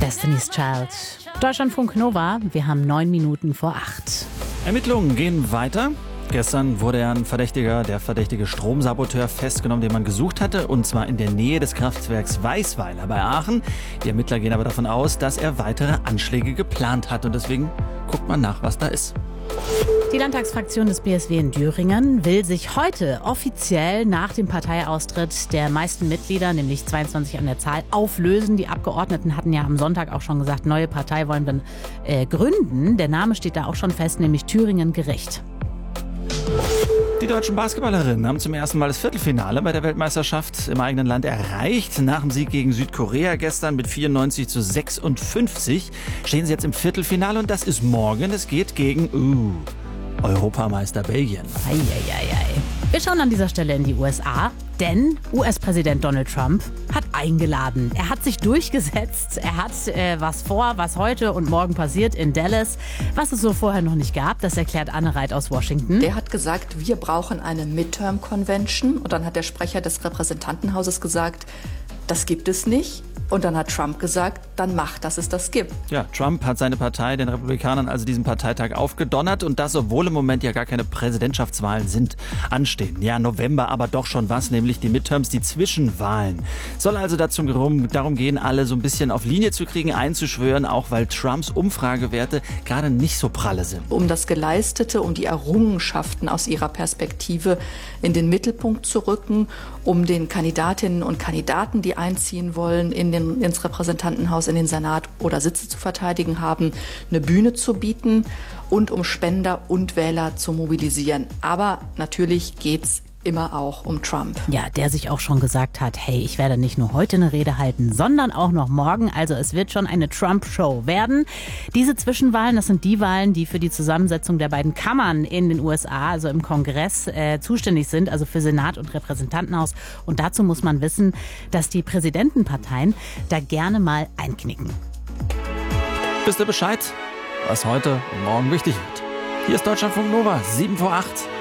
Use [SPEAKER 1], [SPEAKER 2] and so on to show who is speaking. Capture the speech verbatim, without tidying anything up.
[SPEAKER 1] Destiny's Child. Deutschlandfunk Nova, wir haben neun Minuten vor acht.
[SPEAKER 2] Ermittlungen gehen weiter. Gestern wurde ein Verdächtiger, der verdächtige Stromsaboteur, festgenommen, den man gesucht hatte, und zwar in der Nähe des Kraftwerks Weisweiler bei Aachen. Die Ermittler gehen aber davon aus, dass er weitere Anschläge geplant hat, und deswegen guckt man nach, was da ist.
[SPEAKER 1] Die Landtagsfraktion des B S W in Thüringen will sich heute offiziell nach dem Parteiaustritt der meisten Mitglieder, nämlich zweiundzwanzig an der Zahl, auflösen. Die Abgeordneten hatten ja am Sonntag auch schon gesagt, neue Partei wollen wir äh, gründen. Der Name steht da auch schon fest, nämlich Thüringen Gerecht.
[SPEAKER 2] Die deutschen Basketballerinnen haben zum ersten Mal das Viertelfinale bei der Weltmeisterschaft im eigenen Land erreicht. Nach dem Sieg gegen Südkorea gestern mit vierundneunzig zu sechsundfünfzig stehen sie jetzt im Viertelfinale, und das ist morgen. Es geht gegen uh, Europameister Belgien.
[SPEAKER 1] Eieiei. Wir schauen an dieser Stelle in die U S A, denn U S-Präsident Donald Trump hat eingeladen. Er hat sich durchgesetzt. Er hat äh, was vor, was heute und morgen passiert in Dallas. Was es so vorher noch nicht gab, das erklärt Anne Reit aus Washington.
[SPEAKER 3] Der hat gesagt, wir brauchen eine Midterm-Convention. Und dann hat der Sprecher des Repräsentantenhauses gesagt, das gibt es nicht. Und dann hat Trump gesagt, dann macht, dass es das gibt.
[SPEAKER 2] Ja, Trump hat seine Partei, den Republikanern, also diesen Parteitag aufgedonnert, und das, obwohl im Moment ja gar keine Präsidentschaftswahlen sind, anstehen. Ja, November aber doch schon was, nämlich die Midterms, die Zwischenwahlen. Soll also dazu, darum gehen, alle so ein bisschen auf Linie zu kriegen, einzuschwören, auch weil Trumps Umfragewerte gerade nicht so pralle sind.
[SPEAKER 3] Um das Geleistete, um die Errungenschaften aus ihrer Perspektive in den Mittelpunkt zu rücken, um den Kandidatinnen und Kandidaten, die einziehen wollen, in den ins Repräsentantenhaus, in den Senat oder Sitze zu verteidigen haben, eine Bühne zu bieten und um Spender und Wähler zu mobilisieren. Aber natürlich geht's immer auch um Trump.
[SPEAKER 1] Ja, der sich auch schon gesagt hat, hey, ich werde nicht nur heute eine Rede halten, sondern auch noch morgen. Also es wird schon eine Trump-Show werden. Diese Zwischenwahlen, das sind die Wahlen, die für die Zusammensetzung der beiden Kammern in den U S A, also im Kongress, äh, zuständig sind, also für Senat und Repräsentantenhaus. Und dazu muss man wissen, dass die Präsidentenparteien da gerne mal einknicken.
[SPEAKER 2] Wisst ihr Bescheid, was heute und morgen wichtig wird? Hier ist Deutschlandfunk Nova, sieben vor acht.